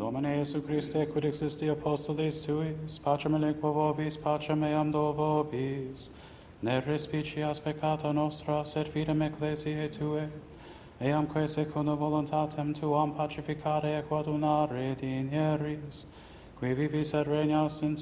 Domine Iesu Christe, quid existi apostolis tuis, pacem aliquo vobis, pacem eam do vobis, ne respicias peccata nostra, sed fidem ecclesiae Tue, eamque secundum voluntatem Tuam pacificare et coadunare dinieris, qui vivis et regnas in